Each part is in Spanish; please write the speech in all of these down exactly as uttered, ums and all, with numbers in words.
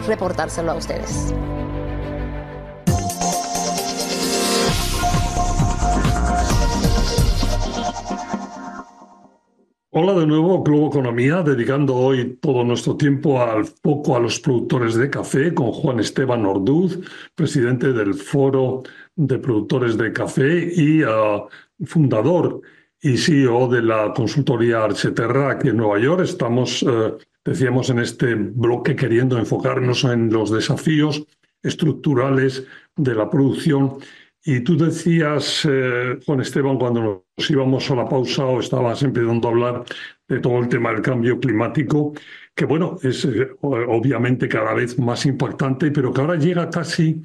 reportárselo a ustedes. Hola de nuevo, Globo Economía, dedicando hoy todo nuestro tiempo al foco a los productores de café con Juan Esteban Orduz, presidente del Foro de Productores de Café y uh, fundador y C E O de la consultoría Archeterra aquí en Nueva York. Estamos, uh, decíamos, en este bloque queriendo enfocarnos en los desafíos estructurales de la producción. Y tú decías, eh, Juan Esteban, cuando nos íbamos a la pausa o estabas empezando a hablar de todo el tema del cambio climático, que bueno, es eh, obviamente cada vez más impactante, pero que ahora llega casi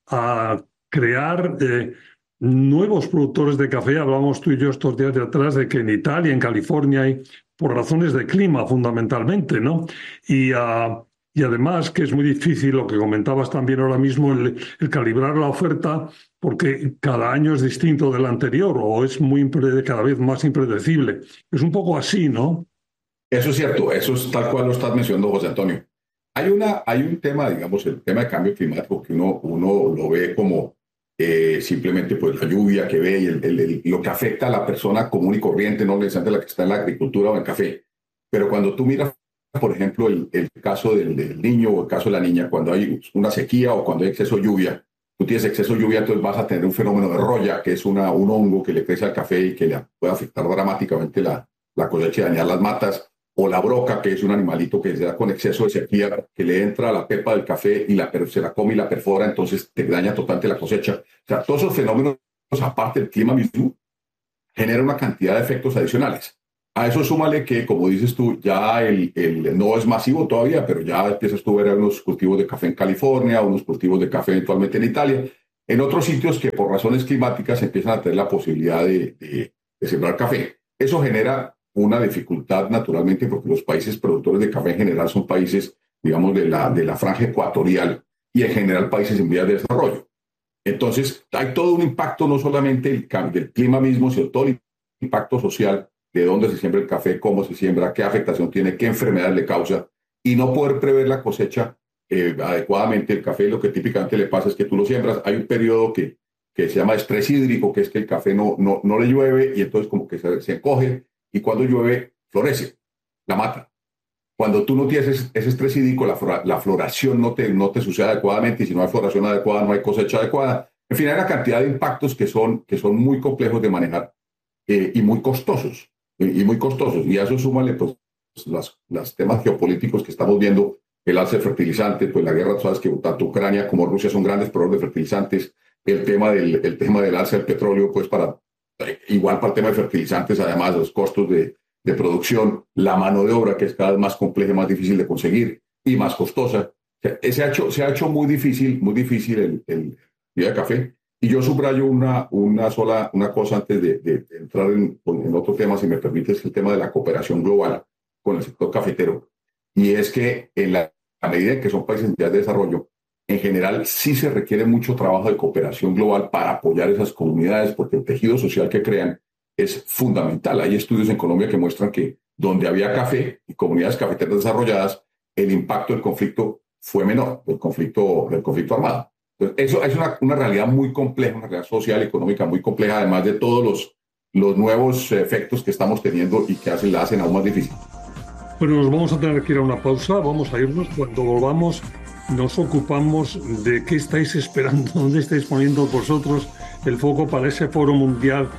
a crear eh, nuevos productores de café. Hablábamos tú y yo estos días de atrás de que en Italia, en California, hay por razones de clima fundamentalmente, ¿no? Y uh, Y además que es muy difícil, lo que comentabas también ahora mismo, el, el calibrar la oferta, porque cada año es distinto del anterior o es muy cada vez más impredecible. Es un poco así, ¿no? Eso es cierto, eso es tal cual lo estás mencionando, José Antonio. Hay, una, hay un tema, digamos, el tema de cambio climático que uno, uno lo ve como eh, simplemente pues, la lluvia que ve y el, el, el, lo que afecta a la persona común y corriente, no necesariamente la que está en la agricultura o en el café. Pero cuando tú miras, por ejemplo, el, el caso del, del niño o el caso de la niña, cuando hay una sequía o cuando hay exceso de lluvia, tú tienes exceso de lluvia, entonces vas a tener un fenómeno de roya, que es una, un hongo que le crece al café y que le puede afectar dramáticamente la, la cosecha y dañar las matas, o la broca, que es un animalito que se da con exceso de sequía, que le entra a la pepa del café y la, se la come y la perfora, entonces te daña totalmente la cosecha. O sea, todos esos fenómenos, aparte del clima mismo, generan una cantidad de efectos adicionales. A eso súmale que, como dices tú, ya el, el, no es masivo todavía, pero ya empiezas tú a ver unos cultivos de café en California, unos cultivos de café eventualmente en Italia, en otros sitios que por razones climáticas empiezan a tener la posibilidad de, de, de sembrar café. Eso genera una dificultad naturalmente porque los países productores de café en general son países, digamos, de la, de la franja ecuatorial y en general países en vías de desarrollo. Entonces, hay todo un impacto, no solamente el cambio del clima mismo, sino todo el impacto social de dónde se siembra el café, cómo se siembra, qué afectación tiene, qué enfermedades le causa, y no poder prever la cosecha eh, adecuadamente. El café, lo que típicamente le pasa es que tú lo siembras, hay un periodo que, que se llama estrés hídrico, que es que el café no, no, no le llueve y entonces como que se, se encoge, y cuando llueve, florece, la mata. Cuando tú no tienes ese, ese estrés hídrico, la, flora, la floración no te, no te sucede adecuadamente, y si no hay floración adecuada, no hay cosecha adecuada. En fin, hay una cantidad de impactos que son, que son muy complejos de manejar eh, y muy costosos. y muy costosos, y a eso súmale pues los las temas geopolíticos que estamos viendo, el alza de fertilizantes, pues la guerra, tú sabes que tanto Ucrania como Rusia son grandes proveedores de fertilizantes, el tema del, el tema del alza del petróleo, pues para, igual para el tema de fertilizantes, además los costos de, de producción, la mano de obra que es cada vez más compleja, más difícil de conseguir y más costosa. O sea, se, ha hecho, se ha hecho muy difícil, muy difícil el, el día de café. Y yo subrayo una, una sola una cosa antes de, de, de entrar en, en otro tema, si me permites, el tema de la cooperación global con el sector cafetero. Y es que en la, a medida en que son países en vías de desarrollo, en general sí se requiere mucho trabajo de cooperación global para apoyar esas comunidades, porque el tejido social que crean es fundamental. Hay estudios en Colombia que muestran que donde había café y comunidades cafeteras desarrolladas, el impacto del conflicto fue menor, del conflicto, del conflicto armado. Entonces, eso es una, una realidad muy compleja, una realidad social, económica muy compleja, además de todos los, los nuevos efectos que estamos teniendo y que hacen, la hacen aún más difícil. Bueno, nos vamos a tener que ir a una pausa, vamos a irnos. Cuando volvamos nos ocupamos de qué estáis esperando, dónde estáis poniendo vosotros el foco para ese Foro Mundial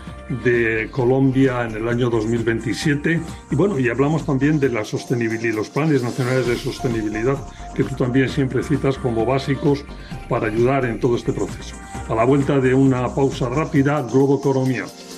de Colombia en el año dos mil veintisiete. Y bueno, y hablamos también de la sostenibilidad, los planes nacionales de sostenibilidad, que tú también siempre citas como básicos para ayudar en todo este proceso. A la vuelta de una pausa rápida, Globo Economía.